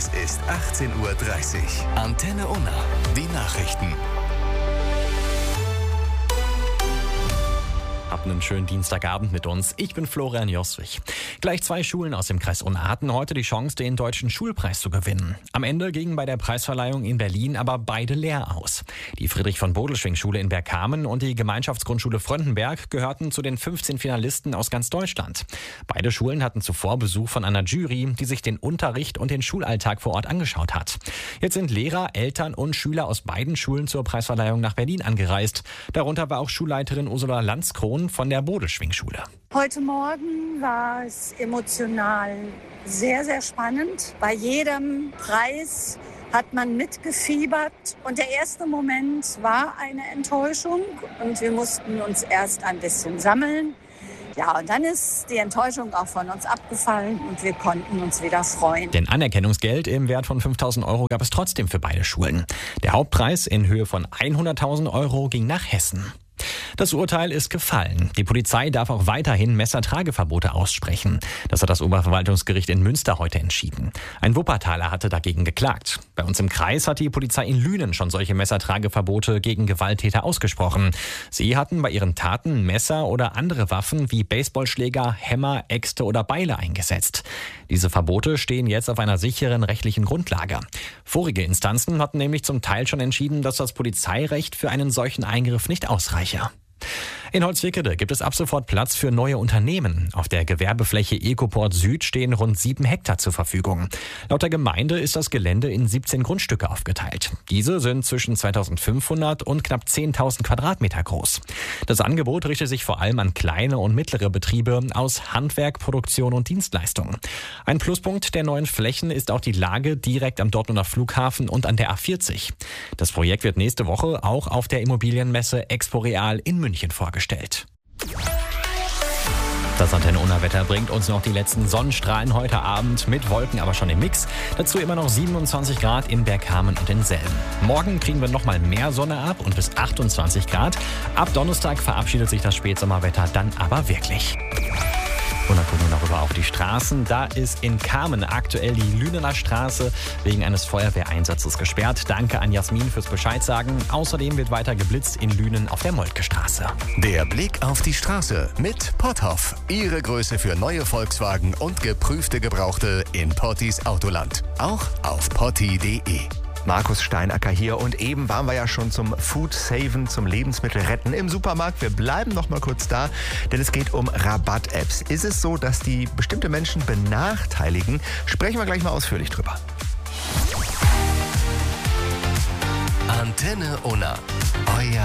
Es ist 18:30 Uhr. Antenne Unna. Die Nachrichten. Habt einen schönen Dienstagabend mit uns. Ich bin Florian Joswig. Gleich 2 Schulen aus dem Kreis Unna hatten heute die Chance, den Deutschen Schulpreis zu gewinnen. Am Ende gingen bei der Preisverleihung in Berlin aber beide leer aus. Die Friedrich-von-Bodelschwingh-Schule in Bergkamen und die Gemeinschaftsgrundschule Fröndenberg gehörten zu den 15 Finalisten aus ganz Deutschland. Beide Schulen hatten zuvor Besuch von einer Jury, die sich den Unterricht und den Schulalltag vor Ort angeschaut hat. Jetzt sind Lehrer, Eltern und Schüler aus beiden Schulen zur Preisverleihung nach Berlin angereist. Darunter war auch Schulleiterin Ursula Landskron von der Bodelschwingh-Schule. Heute Morgen war es emotional sehr, sehr spannend. Bei jedem Preis hat man mitgefiebert und der erste Moment war eine Enttäuschung und wir mussten uns erst ein bisschen sammeln. Ja, und dann ist die Enttäuschung auch von uns abgefallen und wir konnten uns wieder freuen. Denn Anerkennungsgeld im Wert von 5.000 Euro gab es trotzdem für beide Schulen. Der Hauptpreis in Höhe von 100.000 Euro ging nach Hessen. Das Urteil ist gefallen. Die Polizei darf auch weiterhin Messertrageverbote aussprechen. Das hat das Oberverwaltungsgericht in Münster heute entschieden. Ein Wuppertaler hatte dagegen geklagt. Bei uns im Kreis hat die Polizei in Lünen schon solche Messertrageverbote gegen Gewalttäter ausgesprochen. Sie hatten bei ihren Taten Messer oder andere Waffen wie Baseballschläger, Hämmer, Äxte oder Beile eingesetzt. Diese Verbote stehen jetzt auf einer sicheren rechtlichen Grundlage. Vorige Instanzen hatten nämlich zum Teil schon entschieden, dass das Polizeirecht für einen solchen Eingriff nicht ausreiche. In Holzwickede gibt es ab sofort Platz für neue Unternehmen. Auf der Gewerbefläche Ecoport Süd stehen rund 7 Hektar zur Verfügung. Laut der Gemeinde ist das Gelände in 17 Grundstücke aufgeteilt. Diese sind zwischen 2.500 und knapp 10.000 Quadratmeter groß. Das Angebot richtet sich vor allem an kleine und mittlere Betriebe aus Handwerk, Produktion und Dienstleistungen. Ein Pluspunkt der neuen Flächen ist auch die Lage direkt am Dortmunder Flughafen und an der A40. Das Projekt wird nächste Woche auch auf der Immobilienmesse Expo Real in München vorgestellt. Das Antenne Unna Wetter bringt uns noch die letzten Sonnenstrahlen heute Abend mit Wolken, aber schon im Mix. Dazu immer noch 27 Grad in Bergkamen und in Selm. Morgen kriegen wir noch mal mehr Sonne ab und bis 28 Grad. Ab Donnerstag verabschiedet sich das Spätsommerwetter dann aber wirklich. Und dann gucken wir noch rüber auf die Straßen. Da ist in Kamen aktuell die Lünener Straße wegen eines Feuerwehreinsatzes gesperrt. Danke an Jasmin fürs Bescheid sagen. Außerdem wird weiter geblitzt in Lünen auf der Moltke Straße. Der Blick auf die Straße mit Potthoff. Ihre Größe für neue Volkswagen und geprüfte Gebrauchte in Pottis Autoland. Auch auf potti.de. Markus Steinacker hier und eben waren wir ja schon zum Food Saven, zum Lebensmittelretten im Supermarkt. Wir bleiben noch mal kurz da, denn es geht um Rabatt-Apps. Ist es so, dass die bestimmte Menschen benachteiligen? Sprechen wir gleich mal ausführlich drüber. Antenne Unna. Euer